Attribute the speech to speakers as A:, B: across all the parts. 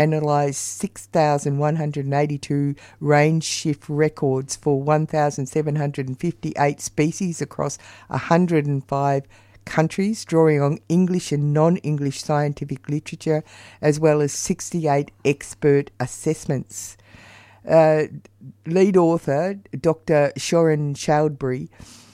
A: analysed 6,182 range shift records for 1,758 species across 105 countries, drawing on English and non-English scientific literature, as well as 68 expert assessments. Lead author, Dr. Shorin Chowdhury,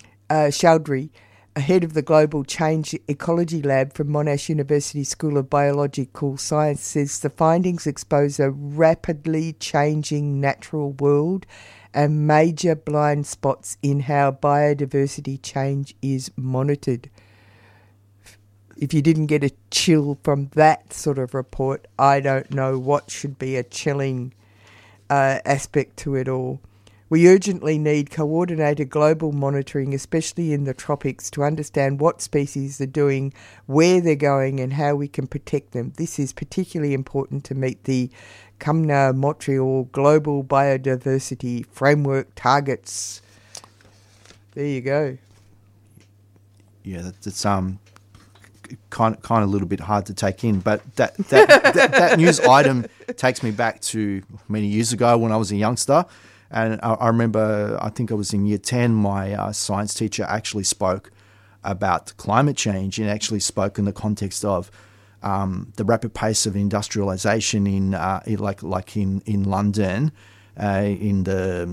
A: head of the Global Change Ecology Lab from Monash University School of Biological Science, says the findings expose a rapidly changing natural world and major blind spots in how biodiversity change is monitored. If you didn't get a chill from that sort of report, I don't know what should be a chilling aspect to it all. We urgently need coordinated global monitoring, especially in the tropics, to understand what species are doing, where they're going, and how we can protect them. This is particularly important to meet the CUMNA Montreal Global Biodiversity Framework targets. There you go.
B: Yeah, that's kind of a little bit hard to take in, but that news item takes me back to many years ago when I was a youngster. And I remember, I think I was in year 10, my science teacher actually spoke about climate change, and actually spoke in the context of the rapid pace of industrialization in London in the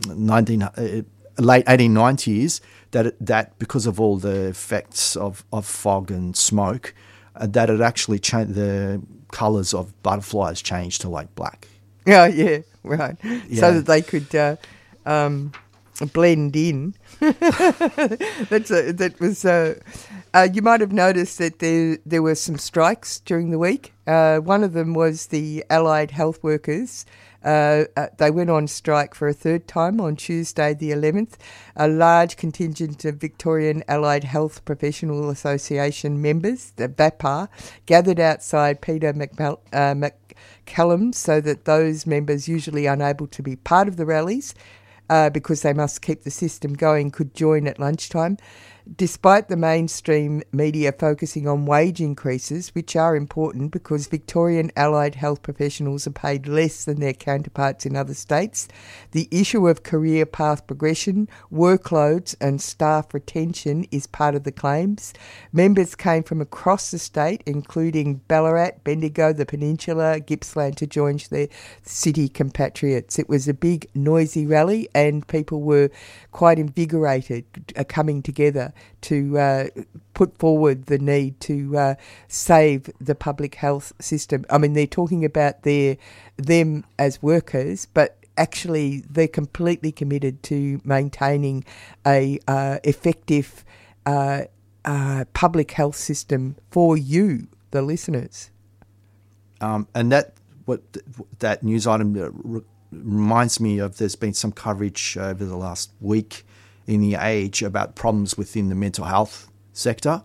B: late 1890s, that because of all the effects of fog and smoke, that it actually changed, the colours of butterflies changed to like black.
A: Yeah, right. Yeah. So that they could blend in. You might have noticed that there were some strikes during the week. One of them was the allied health workers. They went on strike for a third time on Tuesday the 11th. A large contingent of Victorian Allied Health Professional Association members, the VAPAR, gathered outside Peter McCallum so that those members usually unable to be part of the rallies because they must keep the system going could join at lunchtime. Despite the mainstream media focusing on wage increases, which are important because Victorian allied health professionals are paid less than their counterparts in other states, the issue of career path progression, workloads and staff retention is part of the claims. Members came from across the state, including Ballarat, Bendigo, the Peninsula, Gippsland, to join their city compatriots. It was a big, noisy rally and people were quite invigorated coming together to put forward the need to save the public health system. I mean, they're talking about them as workers, but actually they're completely committed to maintaining a effective public health system for you, the listeners.
B: And that news item reminds me of, there's been some coverage over the last week in The Age about problems within the mental health sector.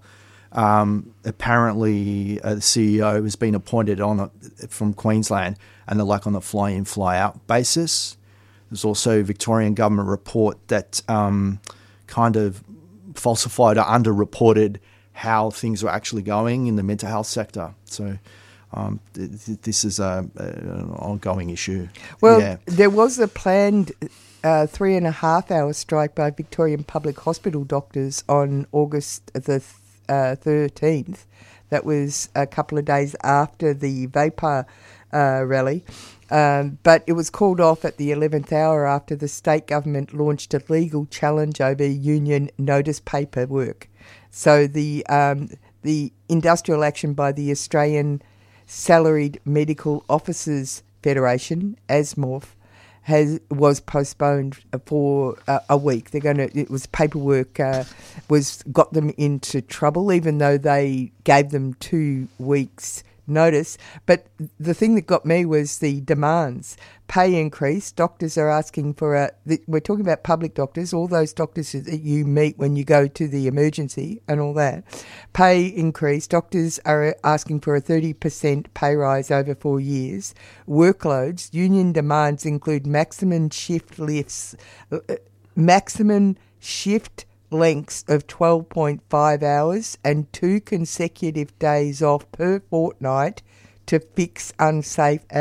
B: Apparently, the CEO has been appointed from Queensland, and they're like on a fly-in, fly-out basis. There's also a Victorian government report that kind of falsified or underreported how things were actually going in the mental health sector. So this is an ongoing issue.
A: Well, There was a planned 3.5-hour strike by Victorian Public Hospital doctors on August the 13th. That was a couple of days after the VAPAR rally. But it was called off at the 11th hour after the state government launched a legal challenge over union notice paperwork. So the industrial action by the Australian Salaried Medical Officers Federation, ASMOF, was postponed for a week. It was paperwork got them into trouble, even though they gave them 2 weeks notice. But the thing that got me was the demands. Pay increase. Doctors are asking for we're talking about public doctors, all those doctors that you meet when you go to the emergency and all that. Pay increase. Doctors are asking for a 30% pay rise over 4 years. Workloads. Union demands include maximum shift lengths of 12.5 hours and 2 consecutive days off per fortnight to fix unsafe